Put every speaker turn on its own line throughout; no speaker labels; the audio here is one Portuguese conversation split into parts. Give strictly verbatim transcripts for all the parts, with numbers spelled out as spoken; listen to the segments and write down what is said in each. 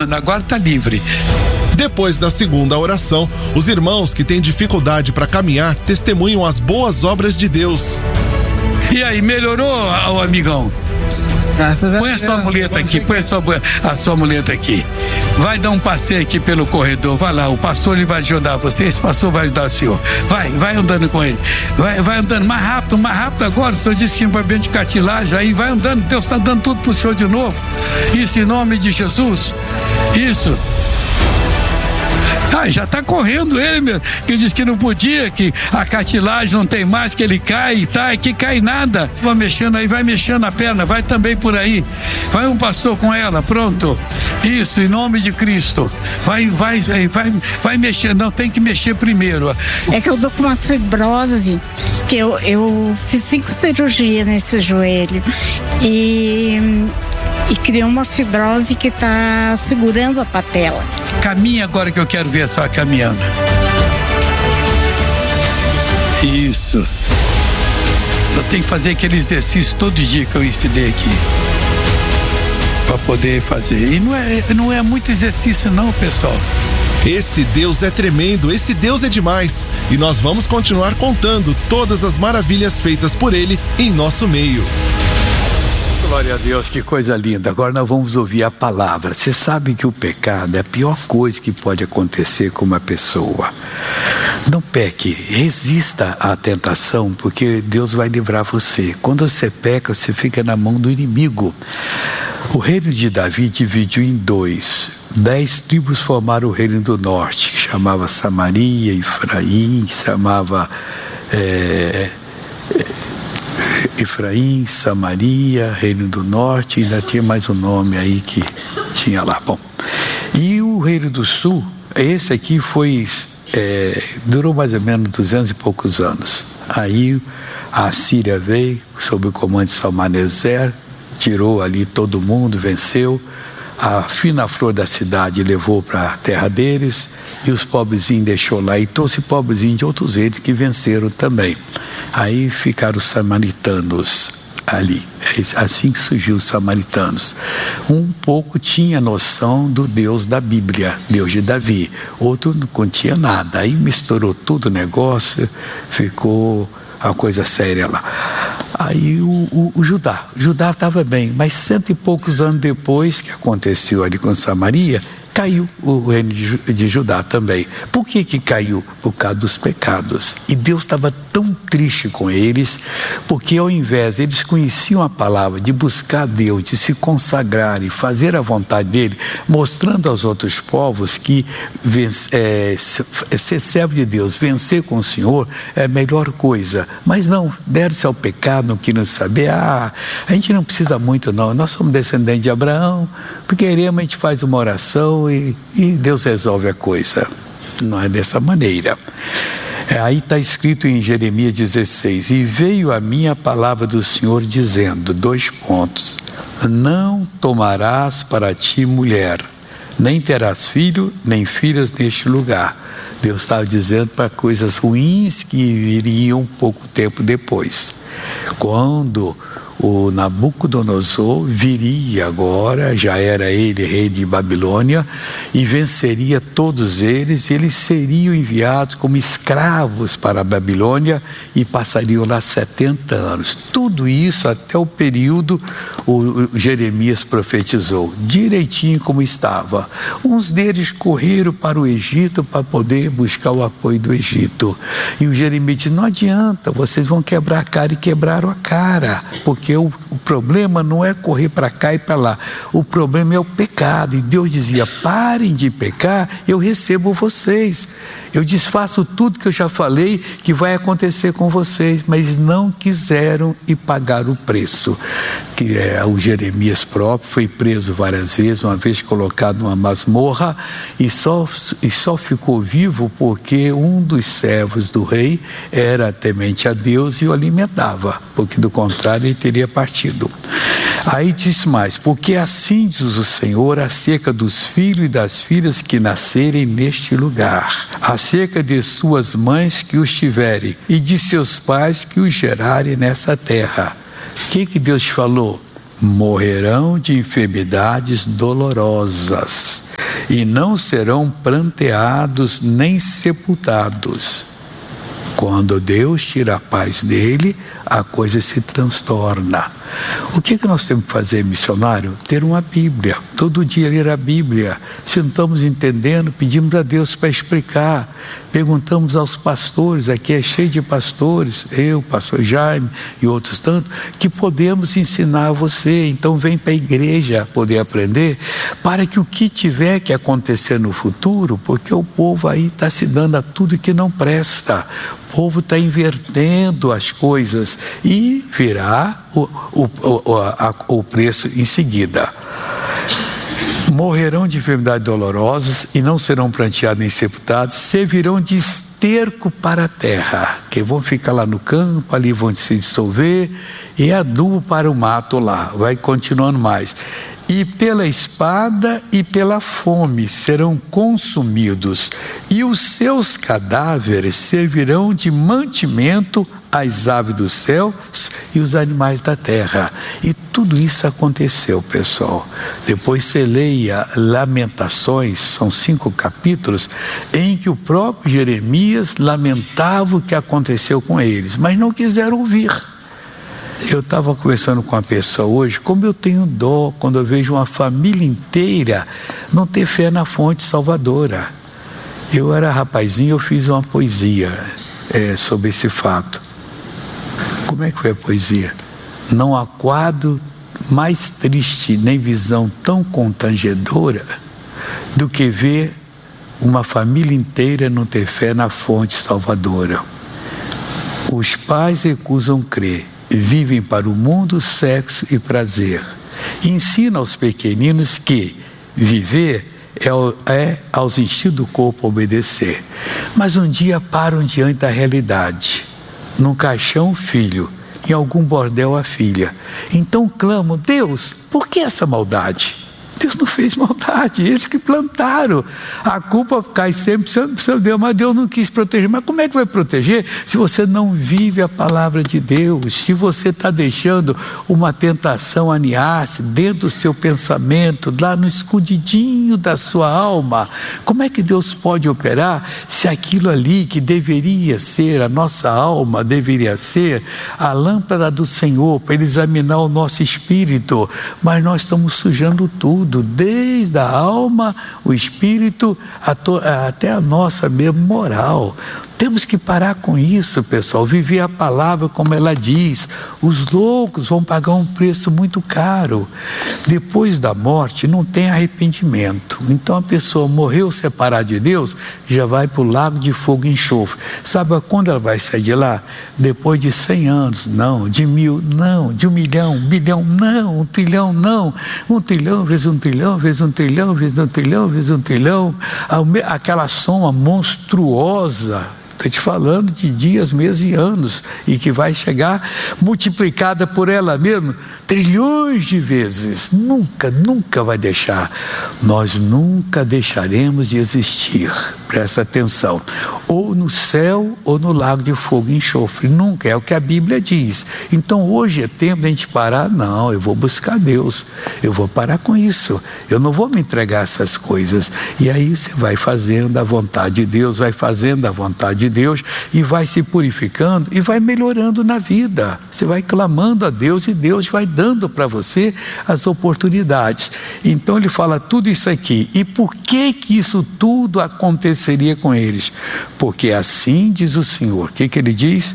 ano, agora está livre.
Depois da segunda oração, os irmãos que têm dificuldade para caminhar testemunham as boas obras de Deus.
E aí, melhorou, o amigão? Põe a sua muleta aqui, põe a sua, a sua muleta aqui. Vai dar um passeio aqui pelo corredor, vai lá, o pastor ele vai ajudar você, esse pastor vai ajudar o senhor. Vai, vai andando com ele. Vai, vai andando mais rápido, mais rápido agora. O senhor disse que tinha problema de cartilagem, aí vai andando, Deus está dando tudo pro senhor de novo. Isso em nome de Jesus. Isso. Ah, já está correndo ele mesmo, que disse que não podia, que a cartilagem não tem mais, que ele cai, tá, que cai nada. Vai mexendo aí, vai mexendo a perna, vai também por aí. Vai um pastor com ela, pronto. Isso, em nome de Cristo. Vai, vai, vai, vai, vai mexer, não, tem que mexer primeiro.
É que eu tô com uma fibrose, que eu, eu fiz cinco cirurgias nesse joelho e... E criou uma fibrose que está segurando a patela.
Caminha agora que eu quero ver a sua caminhando. Isso. Só tem que fazer aquele exercício todo dia que eu ensinei aqui. Para poder fazer. E não é, não é muito exercício não, pessoal.
Esse Deus é tremendo, esse Deus é demais. E nós vamos continuar contando todas as maravilhas feitas por Ele em nosso meio.
Glória a Deus, que coisa linda. Agora nós vamos ouvir a palavra. Você sabe que o pecado é a pior coisa que pode acontecer com uma pessoa. Não peque, resista à tentação, porque Deus vai livrar você. Quando você peca, você fica na mão do inimigo. O reino de Davi dividiu em dois. Dez tribos formaram o reino do norte, que chamava Samaria, Efraim, chamava... É, Efraim, Samaria, Reino do Norte, ainda tinha mais um nome aí que tinha lá. Bom, e o Reino do Sul, esse aqui foi, é, durou mais ou menos duzentos e poucos anos. Aí a Síria veio, sob o comando de Salmaneser, tirou ali todo mundo, venceu. A fina flor da cidade levou para a terra deles e os pobrezinhos deixou lá e trouxe pobrezinhos de outros reinos que venceram também. Aí ficaram os samaritanos ali, assim que surgiu os samaritanos. Um pouco tinha noção do Deus da Bíblia, Deus de Davi, outro não continha nada. Aí misturou tudo o negócio, ficou a coisa séria lá. Aí o, o, o Judá, o Judá estava bem, mas cento e poucos anos depois que aconteceu ali com Samaria, caiu o reino de, de Judá também. Por que que caiu? Por causa dos pecados. E Deus estava tão triste com eles, porque ao invés, eles conheciam a palavra de buscar Deus, de se consagrar e fazer a vontade dele, mostrando aos outros povos que vence, é, ser servo de Deus, vencer com o Senhor é a melhor coisa. Mas não, deram-se ao pecado, não queriam saber. Ah, a gente não precisa muito não, nós somos descendentes de Abraão, porque queremos, a gente faz uma oração e, e Deus resolve a coisa. Não é dessa maneira. É, aí está escrito em Jeremias dezesseis: e veio a mim a palavra do Senhor dizendo, dois pontos, não tomarás para ti mulher, nem terás filho, nem filhas neste lugar. Deus estava dizendo para coisas ruins que viriam pouco tempo depois. Quando o Nabucodonosor viria agora, já era ele rei de Babilônia, e venceria todos eles, e eles seriam enviados como escravos para a Babilônia e passariam lá setenta anos. Tudo isso até o período o, o Jeremias profetizou, direitinho como estava. Uns deles correram para o Egito para poder buscar o apoio do Egito. E o Jeremias disse, não adianta, vocês vão quebrar a cara, e quebraram a cara, porque o, o problema não é correr para cá e para lá, o problema é o pecado. E Deus dizia, parem de pecar, eu recebo vocês, eu desfaço tudo que eu já falei que vai acontecer com vocês, mas não quiseram e pagaram o preço. Que é, o Jeremias próprio foi preso várias vezes, uma vez colocado numa masmorra, e só, e só ficou vivo porque um dos servos do rei era temente a Deus e o alimentava, porque do contrário ele teria partido. Aí diz mais, porque assim diz o Senhor acerca dos filhos e das filhas que nascerem neste lugar, acerca de suas mães que os tiverem e de seus pais que os gerarem nessa terra. O que que Deus falou? Morrerão de enfermidades dolorosas. e não serão pranteados nem sepultados. Quando Deus tira a paz dele, a coisa se transtorna. O que, que nós temos que fazer, missionário? Ter uma Bíblia, todo dia ler a Bíblia. Se não estamos entendendo, pedimos a Deus para explicar. Perguntamos aos pastores, aqui é cheio de pastores, eu, pastor Jaime e outros tantos, que podemos ensinar a você. Então vem para a igreja poder aprender, para que o que tiver que acontecer no futuro, porque o povo aí está se dando a tudo que não presta. O povo está invertendo as coisas e virá o, o, o, a, o preço em seguida. Morrerão de enfermidades dolorosas e não serão pranteados nem sepultados, servirão de esterco para a terra, que vão ficar lá no campo, ali vão se dissolver, e adubo para o mato lá, vai continuando mais. E pela espada e pela fome serão consumidos, e os seus cadáveres servirão de mantimento às aves dos céus e os animais da terra. E tudo isso aconteceu, pessoal. Depois você leia Lamentações, são cinco capítulos, em que o próprio Jeremias lamentava o que aconteceu com eles, mas não quiseram ouvir. Eu estava conversando com uma pessoa hoje, como eu tenho dó quando eu vejo uma família inteira não ter fé na fonte salvadora. Eu era rapazinho, eu fiz uma poesia é, sobre esse fato. Como é que foi a poesia? Não há quadro mais triste, nem visão tão constrangedora do que ver uma família inteira não ter fé na fonte salvadora. Os pais recusam crer, vivem para o mundo, sexo e prazer. Ensina aos pequeninos que viver é, é aos instintos do corpo obedecer. Mas um dia param diante da realidade. Num caixão, filho, em algum bordel, a filha. Então clamam: Deus, por que essa maldade? Deus não fez maldade, eles que plantaram. A culpa cai sempre sobre seu Deus, mas Deus não quis proteger. Mas como é que vai proteger se você não vive a palavra de Deus? Se você está deixando uma tentação aniar-se dentro do seu pensamento, lá no escondidinho da sua alma, como é que Deus pode operar se aquilo ali que deveria ser, a nossa alma deveria ser a lâmpada do Senhor para ele examinar o nosso espírito, mas nós estamos sujando tudo, desde a alma, o espírito, até a nossa mesma moral. Temos que parar com isso, pessoal, viver a palavra como ela diz. Os loucos vão pagar um preço muito caro. Depois da morte não tem arrependimento. Então a pessoa morreu separada de Deus, já vai para o lago de fogo e enxofre. Sabe quando ela vai sair de lá? Depois de cem anos, não. De mil, não. De um milhão, um bilhão, não. Um trilhão, não. Um trilhão, vezes um trilhão, vezes um trilhão, vezes um trilhão, vezes um trilhão. Aquela soma monstruosa. Estou te falando de dias, meses e anos, e que vai chegar multiplicada por ela mesma trilhões de vezes. Nunca, nunca vai deixar. Nós nunca deixaremos de existir. Presta atenção. Ou no céu ou no lago de fogo e enxofre. Nunca, é o que a Bíblia diz. Então hoje é tempo de a gente parar. Não, eu vou buscar Deus. Eu vou parar com isso. Eu não vou me entregar a essas coisas. E aí você vai fazendo a vontade de Deus, vai fazendo a vontade de Deus e vai se purificando e vai melhorando na vida. Você vai clamando a Deus e Deus vai dando para você as oportunidades. Então ele fala tudo isso aqui. E por que que isso tudo aconteceria com eles? Porque assim diz o Senhor. O que que ele diz?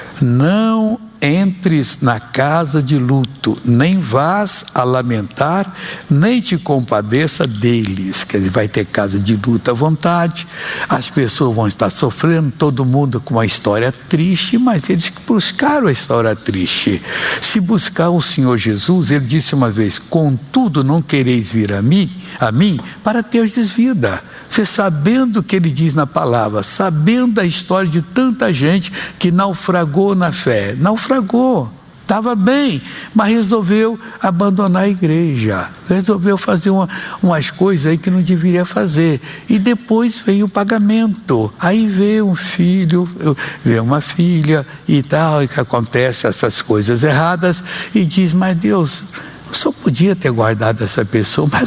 Não entres na casa de luto, nem vás a lamentar, nem te compadeça deles. Quer dizer, vai ter casa de luto à vontade, as pessoas vão estar sofrendo, todo mundo com uma história triste, mas eles buscaram a história triste. Se buscar o Senhor Jesus, ele disse uma vez: contudo não quereis vir a mim, a mim para terdes vida. Você sabendo o que ele diz na palavra, sabendo a história de tanta gente que naufragou na fé, naufragou, estava bem, mas resolveu abandonar a igreja, resolveu fazer uma, umas coisas aí que não deveria fazer, e depois veio o pagamento. Aí veio um filho, veio uma filha e tal, e que acontece essas coisas erradas, e diz: mas Deus, eu só podia ter guardado essa pessoa, mas ela não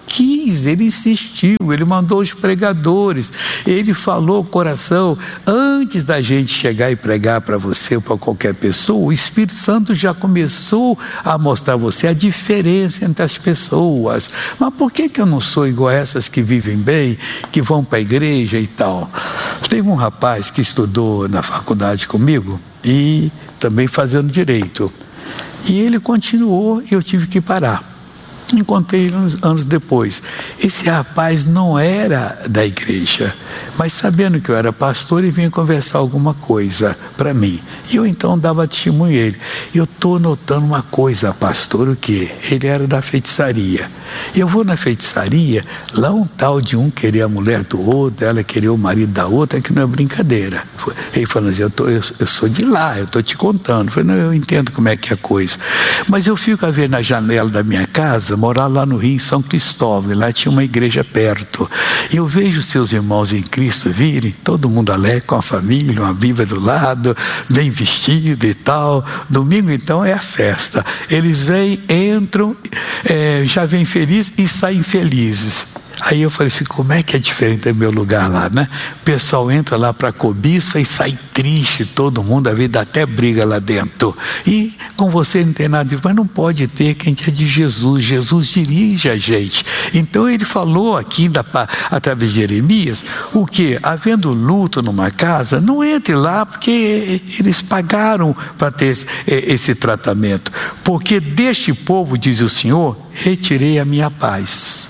quis, ele insistiu, ele mandou os pregadores, ele falou coração, antes da gente chegar e pregar para você ou para qualquer pessoa, o Espírito Santo já começou a mostrar a você a diferença entre as pessoas. Mas por que que eu não sou igual a essas que vivem bem, que vão para a igreja e tal? Teve um rapaz que estudou na faculdade comigo e também fazendo direito, e ele continuou e eu tive que parar. Encontrei ele uns anos depois. Esse rapaz não era da igreja, mas sabendo que eu era pastor, ele vinha conversar alguma coisa para mim. E eu então dava testemunho a ele. Eu estou notando uma coisa, pastor, o quê? Ele era da feitiçaria. Eu vou na feitiçaria, lá um tal de um querer a mulher do outro, ela querer o marido da outra, que não é brincadeira. Ele falou assim, eu, tô, eu, eu sou de lá, eu estou te contando. Eu falei, não, eu entendo como é que é a coisa. Mas eu fico a ver na janela da minha casa, morar lá no Rio, em São Cristóvão, lá tinha uma igreja perto. E eu vejo seus irmãos em Cristo virem, todo mundo alegre com a família, uma Bíblia do lado, bem vestido e tal. Domingo então é a festa. Eles vêm, entram, é, já vêm felizes e saem felizes. Aí eu falei assim, como é que é diferente do meu lugar lá, né? O pessoal entra lá para cobiça e sai triste, todo mundo, às vezes dá até briga lá dentro. E com você não tem nada de... Mas não pode ter, que a gente é de Jesus, Jesus dirige a gente. Então ele falou aqui, da, através de Jeremias, o que? Havendo luto numa casa, não entre lá, porque eles pagaram para ter esse, esse tratamento. Porque deste povo, diz o Senhor, retirei a minha paz.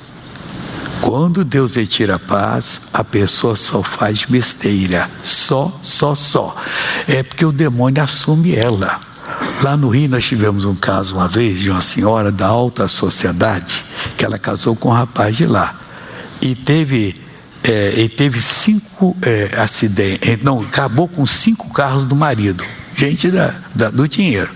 Quando Deus retira a paz, a pessoa só faz besteira, só, só, só. É porque o demônio assume ela. Lá no Rio nós tivemos um caso uma vez de uma senhora da alta sociedade, que ela casou com um rapaz de lá. E teve, é, e teve cinco é, acidentes, não, acabou com cinco carros do marido. Gente da, da, do dinheiro,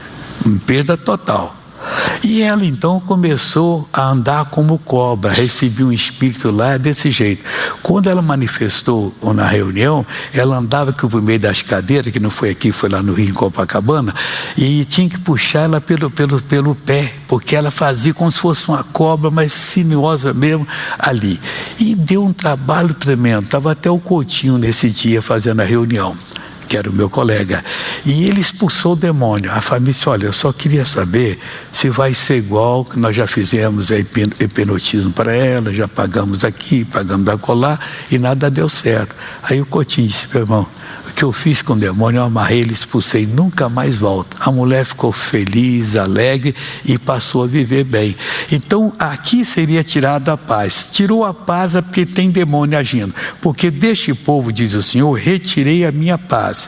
perda total. E ela então começou a andar como cobra, recebia um espírito lá desse jeito. Quando ela manifestou na reunião, ela andava por meio das cadeiras, que não foi aqui, foi lá no Rio, em Copacabana, e tinha que puxar ela pelo, pelo, pelo pé, porque ela fazia como se fosse uma cobra, mas sinuosa mesmo ali. E deu um trabalho tremendo, estava até o Coutinho nesse dia fazendo a reunião, que era o meu colega, e ele expulsou o demônio. A família disse, olha, eu só queria saber se vai ser igual, que nós já fizemos a hipnotismo para ela, já pagamos aqui, pagamos acolá, e nada deu certo. Aí o Coutinho disse, meu irmão, o que eu fiz com o demônio, eu amarrei ele, expulsei, nunca mais volta. A mulher ficou feliz, alegre e passou a viver bem. Então aqui seria tirada a paz. Tirou a paz é porque tem demônio agindo, porque deste povo, diz o Senhor, retirei a minha paz.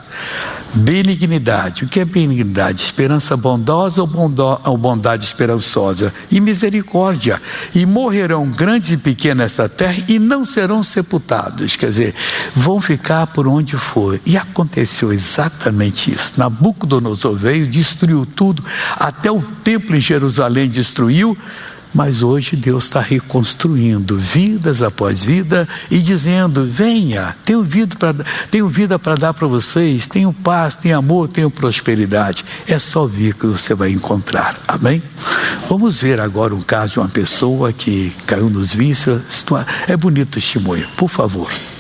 Benignidade, o que é benignidade? Esperança bondosa ou, bondo, ou bondade esperançosa? E misericórdia. E morrerão grandes e pequenos nessa terra e não serão sepultados. Quer dizer, vão ficar por onde for. E aconteceu exatamente isso. Nabucodonosor veio, destruiu tudo, até o templo em Jerusalém destruiu. Mas hoje Deus está reconstruindo vidas após vida e dizendo, venha, tenho vida para tenho vida para dar para vocês, tenho paz, tenho amor, tenho prosperidade. É só vir que você vai encontrar, amém? Vamos ver agora um caso de uma pessoa que caiu nos vícios. É bonito o testemunho, por favor.